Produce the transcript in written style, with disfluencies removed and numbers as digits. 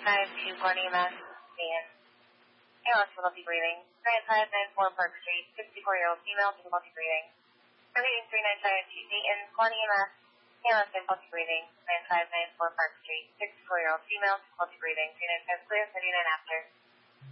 3952 Guardian Mass. And ALS difficulty breathing. 9594 Park Street. 64-year-old female difficulty breathing. Repeating 3952 Dayton Guardian Mass. ALS difficulty breathing. 9594 Park Street. 64-year-old female difficulty breathing. 39 clear. 39 after.